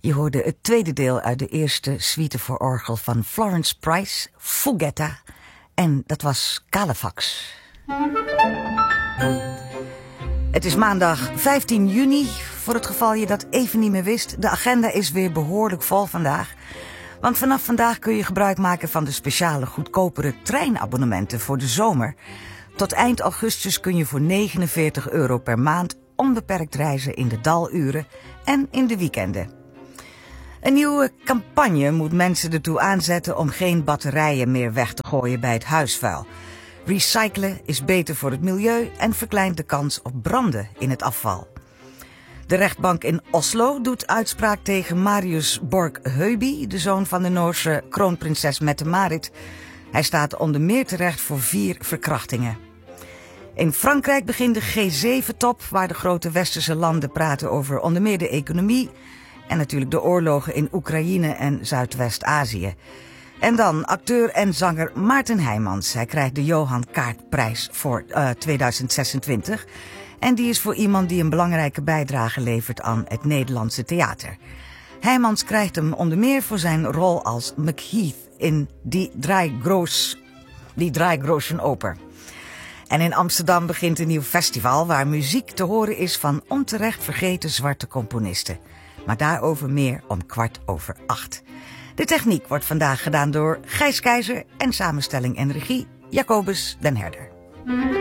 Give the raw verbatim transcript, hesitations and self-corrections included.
Je hoorde het tweede deel uit de eerste suite voor orgel van Florence Price, Fugetta. En dat was Calefax. Het is maandag vijftien juni. Voor het geval je dat even niet meer wist. De agenda is weer behoorlijk vol vandaag. Want vanaf vandaag kun je gebruik maken van de speciale goedkopere treinabonnementen voor de zomer. Tot eind augustus kun je voor negenenveertig euro per maand onbeperkt reizen in de daluren en in de weekenden. Een nieuwe campagne moet mensen ertoe aanzetten om geen batterijen meer weg te gooien bij het huisvuil. Recyclen is beter voor het milieu en verkleint de kans op branden in het afval. De rechtbank in Oslo doet uitspraak tegen Marius Borg-Heuby, de zoon van de Noorse kroonprinses Mette-Marit. Hij staat onder meer terecht voor vier verkrachtingen. In Frankrijk begint de G zeven top, waar de grote westerse landen praten over onder meer de economie en natuurlijk de oorlogen in Oekraïne en Zuidwest-Azië. En dan acteur en zanger Maarten Heijmans. Hij krijgt de Johan Kaartprijs voor uh, tweeduizend zesentwintig. En die is voor iemand die een belangrijke bijdrage levert aan het Nederlandse theater. Heijmans krijgt hem onder meer voor zijn rol als Macheath in Die Drei Groß, Die Drei Groschen Oper. En in Amsterdam begint een nieuw festival waar muziek te horen is van onterecht vergeten zwarte componisten. Maar daarover meer om kwart over acht. De techniek wordt vandaag gedaan door Gijs Keizer en samenstelling en regie Jacobus den Herder.